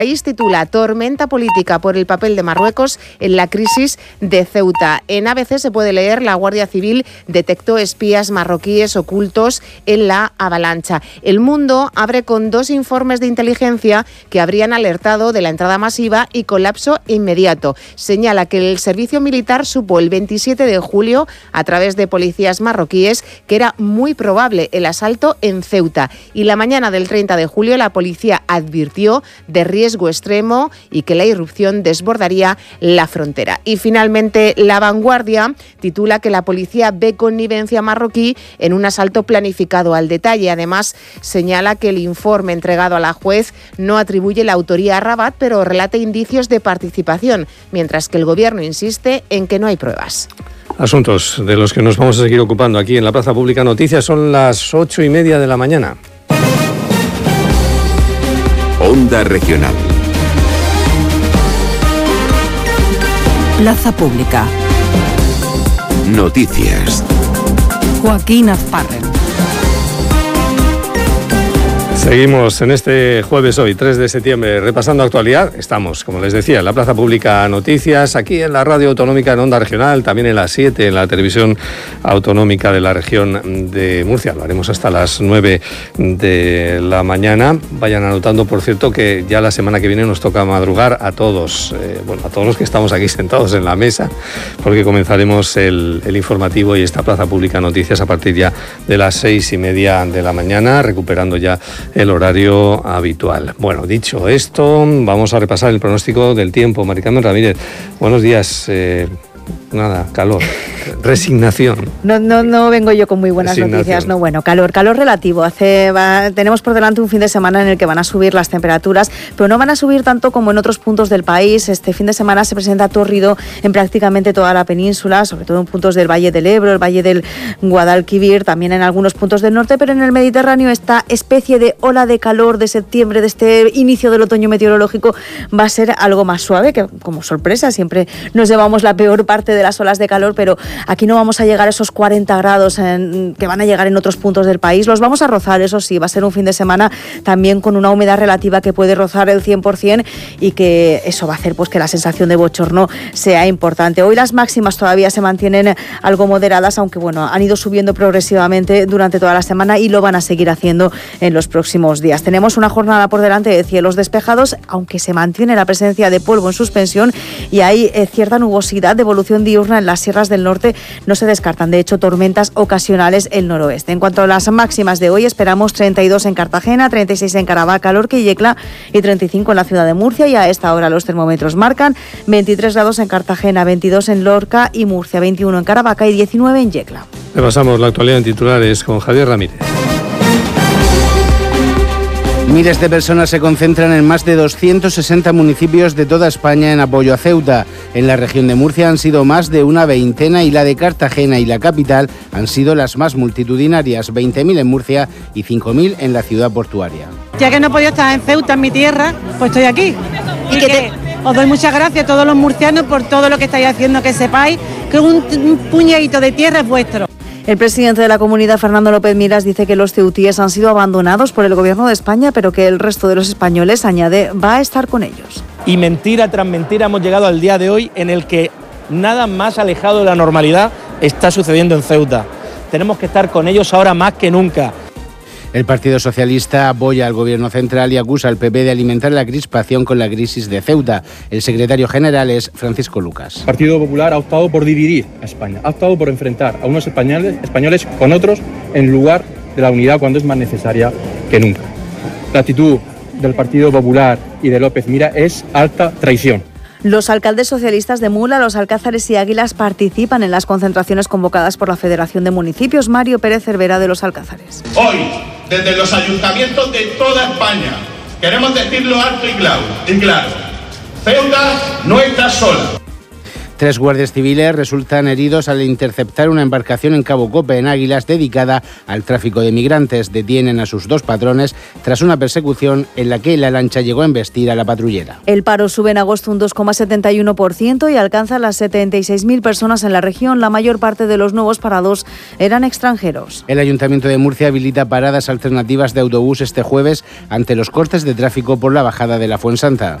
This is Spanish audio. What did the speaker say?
País titula Tormenta política por el papel de Marruecos en la crisis de Ceuta. En ABC se puede leer: la Guardia Civil detectó espías marroquíes ocultos en la avalancha. El Mundo abre con 2 informes de inteligencia que habrían alertado de la entrada masiva y colapso inmediato. Señala que el servicio militar supo el 27 de julio, a través de policías marroquíes, que era muy probable el asalto en Ceuta. Y la mañana del 30 de julio la policía advirtió de riesgo extremo y que la irrupción desbordaría la frontera. Y finalmente La Vanguardia titula que la policía ve connivencia marroquí en un asalto planificado al detalle. Además, señala que el informe entregado a la juez no atribuye la autoría a Rabat, pero relata indicios de participación, mientras que el gobierno insiste en que no hay pruebas. Asuntos de los que nos vamos a seguir ocupando aquí en la Plaza Pública Noticias. Son las 8:30 de la mañana. Onda Regional. Plaza Pública. Noticias. Joaquín Azparren. Seguimos en este jueves, hoy, 3 de septiembre, repasando actualidad. Estamos, como les decía, en la Plaza Pública Noticias, aquí en la Radio Autonómica en Onda Regional, también en las 7 en la Televisión Autonómica de la Región de Murcia. Lo haremos hasta las 9 de la mañana. Vayan anotando, por cierto, que ya la semana que viene nos toca madrugar a todos, a todos los que estamos aquí sentados en la mesa, porque comenzaremos el informativo y esta Plaza Pública Noticias a partir ya de las 6:30 de la mañana, recuperando ya el horario habitual. Bueno, dicho esto, vamos a repasar el pronóstico del tiempo. Mari Carmen Ramírez, buenos días. Nada, calor, resignación. No vengo yo con muy buenas noticias. No, bueno, calor relativo. Tenemos por delante un fin de semana en el que van a subir las temperaturas, pero no van a subir tanto como en otros puntos del país. Este fin de semana se presenta tórrido en prácticamente toda la península, sobre todo en puntos del Valle del Ebro, el Valle del Guadalquivir, también en algunos puntos del norte, pero en el Mediterráneo esta especie de ola de calor de septiembre, de este inicio del otoño meteorológico, va a ser algo más suave, que como sorpresa siempre nos llevamos la peor parte de las olas de calor, pero aquí no vamos a llegar a esos 40 grados que van a llegar en otros puntos del país. Los vamos a rozar, eso sí, va a ser un fin de semana también con una humedad relativa que puede rozar el 100% y que eso va a hacer pues que la sensación de bochorno sea importante. Hoy las máximas todavía se mantienen algo moderadas, aunque bueno, han ido subiendo progresivamente durante toda la semana y lo van a seguir haciendo en los próximos días. Tenemos una jornada por delante de cielos despejados, aunque se mantiene la presencia de polvo en suspensión y hay cierta nubosidad de evolución diurna en las sierras del norte. No se descartan, de hecho, tormentas ocasionales en el noroeste. En cuanto a las máximas de hoy, esperamos 32 en Cartagena, 36 en Caravaca, Lorca y Yecla y 35 en la ciudad de Murcia. Y a esta hora los termómetros marcan 23 grados en Cartagena, 22 en Lorca y Murcia, 21 en Caravaca y 19 en Yecla. Repasamos la actualidad en titulares con Javier Ramírez. Miles de personas se concentran en más de 260 municipios de toda España en apoyo a Ceuta. En la región de Murcia han sido más de una veintena y la de Cartagena y la capital han sido las más multitudinarias, 20.000 en Murcia y 5.000 en la ciudad portuaria. Ya que no he podido estar en Ceuta, en mi tierra, pues estoy aquí. Y que os doy muchas gracias a todos los murcianos por todo lo que estáis haciendo, que sepáis que un puñadito de tierra es vuestro. El presidente de la comunidad, Fernando López Miras, dice que los ceutíes han sido abandonados por el gobierno de España, pero que el resto de los españoles, añade, va a estar con ellos. Y mentira tras mentira hemos llegado al día de hoy en el que nada más alejado de la normalidad está sucediendo en Ceuta. Tenemos que estar con ellos ahora más que nunca. El Partido Socialista apoya al Gobierno central y acusa al PP de alimentar la crispación con la crisis de Ceuta. El secretario general es Francisco Lucas. El Partido Popular ha optado por dividir a España, ha optado por enfrentar a unos españoles con otros en lugar de la unidad cuando es más necesaria que nunca. La actitud del Partido Popular y de López Miras es alta traición. Los alcaldes socialistas de Mula, Los Alcázares y Águilas participan en las concentraciones convocadas por la Federación de Municipios. Mario Pérez Cervera, de Los Alcázares. Hoy, desde los ayuntamientos de toda España, queremos decirlo alto y claro. Ceuta no está sola. 3 guardias civiles resultan heridos al interceptar una embarcación en Cabo Cope, en Águilas, dedicada al tráfico de migrantes. Detienen a sus 2 patrones tras una persecución en la que la lancha llegó a embestir a la patrullera. El paro sube en agosto un 2,71% y alcanza las 76.000 personas en la región. La mayor parte de los nuevos parados eran extranjeros. El Ayuntamiento de Murcia habilita paradas alternativas de autobús este jueves ante los cortes de tráfico por la bajada de la Fuensanta.